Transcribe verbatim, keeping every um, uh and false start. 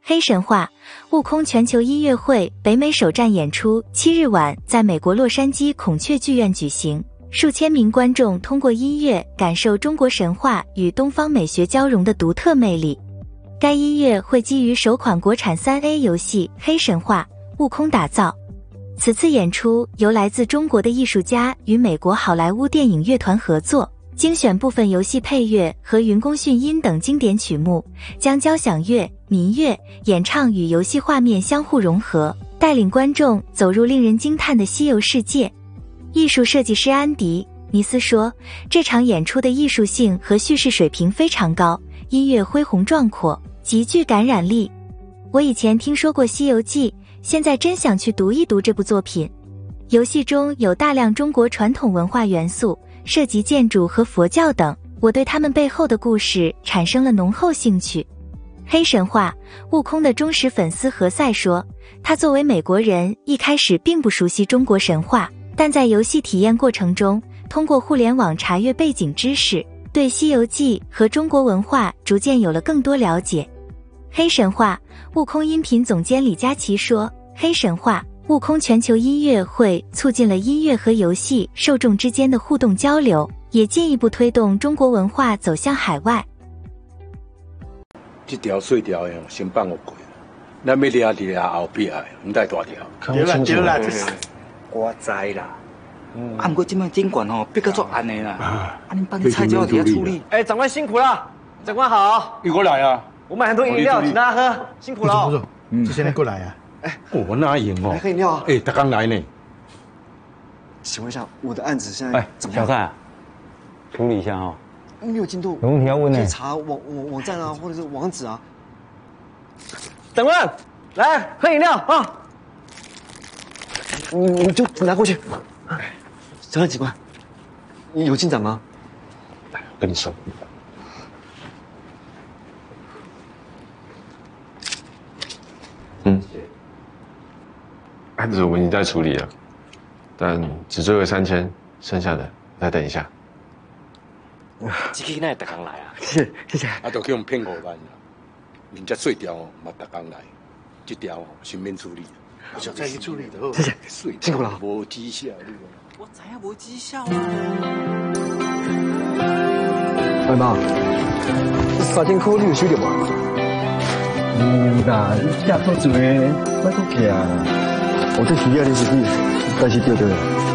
黑神话：悟空全球音乐会北美首站演出七日晚在美国洛杉矶孔雀剧院举行，数千名观众通过音乐感受中国神话与东方美学交融的独特魅力。该音乐会基于首款国产 三 A 游戏《黑神话：悟空》打造。此次演出由来自中国的艺术家与美国好莱坞电影乐团合作，精选部分游戏配乐和云宫迅音等经典曲目，将交响乐、民乐、演唱与游戏画面相互融合，带领观众走入令人惊叹的西游世界。艺术设计师安迪·尼斯说，这场演出的艺术性和叙事水平非常高，音乐恢宏壮阔，极具感染力。我以前听说过《西游记》，现在真想去读一读这部作品。游戏中有大量中国传统文化元素，涉及建筑和佛教等，我对他们背后的故事产生了浓厚兴趣。黑神话：悟空的忠实粉丝何塞说，他作为美国人一开始并不熟悉中国神话，但在游戏体验过程中，通过互联网查阅背景知识，对《西游记》和中国文化逐渐有了更多了解。黑神话：悟空音频总监李佳琦说，黑神话悟空全球音乐会促进了音乐和游戏受众之间的互动交流，也进一步推动中国文化走向海外。 这条碎条的先放我过，咱要抓伫咧后壁的，唔带大条。 对啦对啦， 我知啦。啊，不过这摆监管吼逼到作暗的啦，啊，恁帮菜就要底下处理。 哎，长官辛苦了，长官好。 你过来啊！ 我买很多饮料，请大家喝，辛苦了。 不错，嗯，这现在过来啊。 哎，我哪赢哦？ 来喝饮料啊！ 哎，他刚来呢。 请问一下，我的案子现在怎么样？ 小蔡，处理一下哦。 没有进度。 有问题要问呢？ 可以查网网网站啊，或者是网址啊。长官，来喝饮料啊！你你就拿过去。长官警官，你有进展吗？ 来，跟你说。 嗯，案子我已经在处理了，但只追回三千，剩下的再等一下。 这个那特工来啊？是，谢谢。 啊，都去用骗五万啦，人家碎条哦，嘛特工来，这条哦先免处理。 我想再去处理的。 谢谢，辛苦了。 无绩效， 我知影无绩效啊。 外妈，三千块你有收到无？ 嗯啦，你下做做诶，快点去啊！ 我最需要的是你，但是对对。